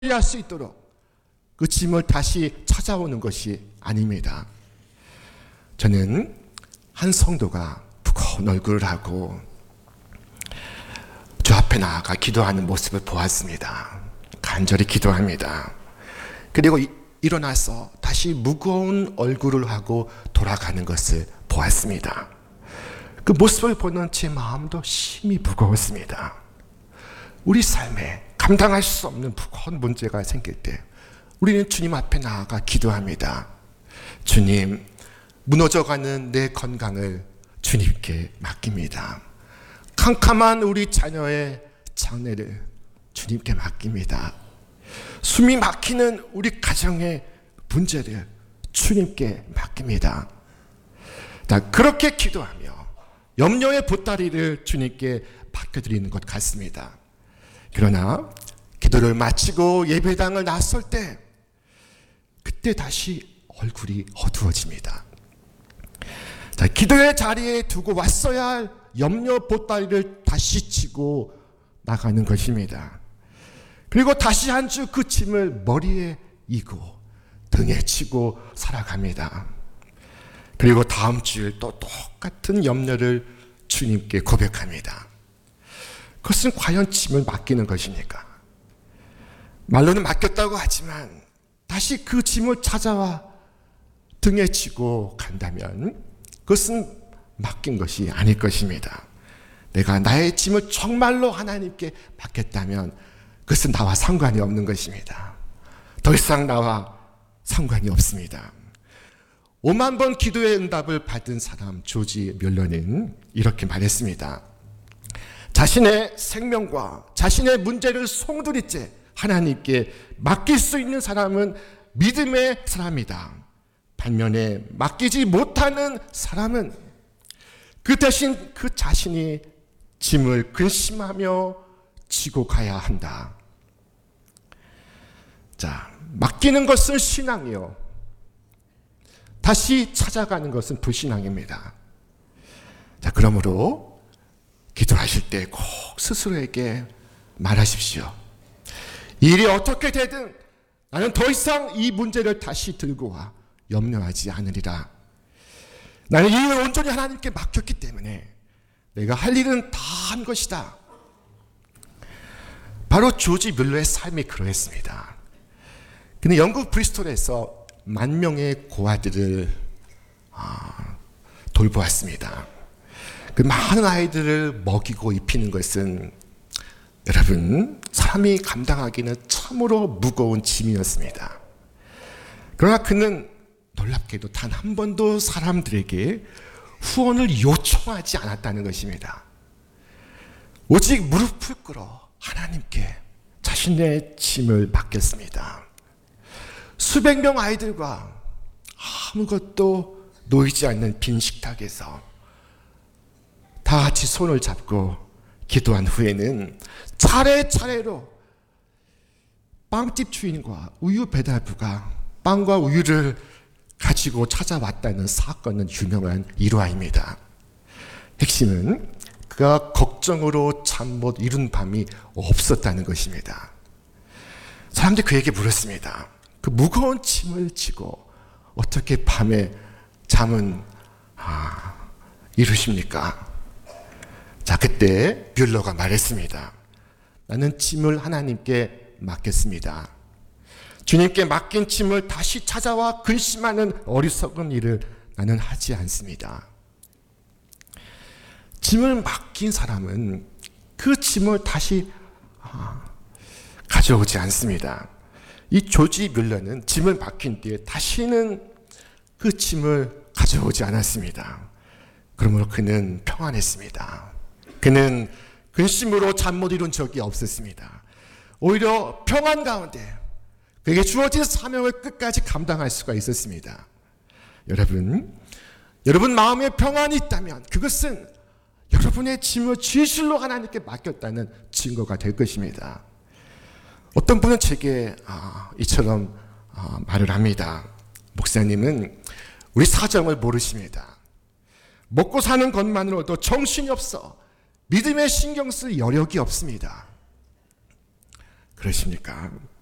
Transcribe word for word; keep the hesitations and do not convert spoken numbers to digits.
할 수 있도록 그 짐을 다시 찾아오는 것이 아닙니다. 저는 한 성도가 무거운 얼굴을 하고 주 앞에 나아가 기도하는 모습을 보았습니다. 간절히 기도합니다. 그리고 이, 일어나서 다시 무거운 얼굴을 하고 돌아가는 것을 보았습니다. 그 모습을 보는 제 마음도 심히 무거웠습니다. 우리 삶에 감당할 수 없는 무거운 문제가 생길 때 우리는 주님 앞에 나아가 기도합니다. 주님, 무너져가는 내 건강을 주님께 맡깁니다. 캄캄한 우리 자녀의 장래를 주님께 맡깁니다. 숨이 막히는 우리 가정의 문제를 주님께 맡깁니다. 그렇게 기도하며 염려의 보따리를 주님께 맡겨드리는 것 같습니다. 그러나 기도를 마치고 예배당을 나설 때 그때 다시 얼굴이 어두워집니다. 자, 기도의 자리에 두고 왔어야 할 염려 보따리를 다시 치고 나가는 것입니다. 그리고 다시 한 주 그 짐을 머리에 이고 등에 치고 살아갑니다. 그리고 다음 주일 또 똑같은 염려를 주님께 고백합니다. 그것은 과연 짐을 맡기는 것입니까? 말로는 맡겼다고 하지만 다시 그 짐을 찾아와 등에 지고 간다면 그것은 맡긴 것이 아닐 것입니다. 내가 나의 짐을 정말로 하나님께 맡겼다면 그것은 나와 상관이 없는 것입니다. 더 이상 나와 상관이 없습니다. 오만 번 기도의 응답을 받은 사람 조지 뮬러는 이렇게 말했습니다. 자신의 생명과 자신의 문제를 송두리째 하나님께 맡길 수 있는 사람은 믿음의 사람이다. 반면에 맡기지 못하는 사람은 그 대신 그 자신이 짐을 근심하며 지고 가야 한다. 자, 맡기는 것은 신앙이요. 다시 찾아가는 것은 불신앙입니다. 자, 그러므로 기도하실 때 꼭 스스로에게 말하십시오. 일이 어떻게 되든 나는 더 이상 이 문제를 다시 들고 와 염려하지 않으리라. 나는 이 일을 온전히 하나님께 맡겼기 때문에 내가 할 일은 다 한 것이다. 바로 조지 뮬러의 삶이 그러했습니다. 그는 영국 브리스톨에서 만 명의 고아들을 돌보았습니다. 그 많은 아이들을 먹이고 입히는 것은 여러분, 사람이 감당하기는 참으로 무거운 짐이었습니다. 그러나 그는 놀랍게도 단 한 번도 사람들에게 후원을 요청하지 않았다는 것입니다. 오직 무릎을 꿇어 하나님께 자신의 짐을 맡겼습니다. 수백 명 아이들과 아무것도 놓이지 않는 빈 식탁에서 다 같이 손을 잡고 기도한 후에는 차례차례로 빵집 주인과 우유 배달부가 빵과 우유를 가지고 찾아왔다는 사건은 유명한 일화입니다. 핵심은 그가 걱정으로 잠 못 이룬 밤이 없었다는 것입니다. 사람들이 그에게 물었습니다. 그 무거운 짐을 지고 어떻게 밤에 잠은 아, 이루십니까? 자, 그때 뮬러가 말했습니다. 나는 짐을 하나님께 맡겼습니다. 주님께 맡긴 짐을 다시 찾아와 근심하는 어리석은 일을 나는 하지 않습니다. 짐을 맡긴 사람은 그 짐을 다시 아, 가져오지 않습니다. 이 조지 뮬러는 짐을 맡긴 뒤에 다시는 그 짐을 가져오지 않았습니다. 그러므로 그는 평안했습니다. 그는 근심으로 잠 못 이룬 적이 없었습니다. 오히려 평안 가운데 그에게 주어진 사명을 끝까지 감당할 수가 있었습니다. 여러분, 여러분 마음에 평안이 있다면 그것은 여러분의 짐을 진실로 하나님께 맡겼다는 증거가 될 것입니다. 어떤 분은 제게 아, 이처럼 아, 말을 합니다. 목사님은 우리 사정을 모르십니다. 먹고 사는 것만으로도 정신이 없어 믿음에 신경 쓸 여력이 없습니다. 그러십니까?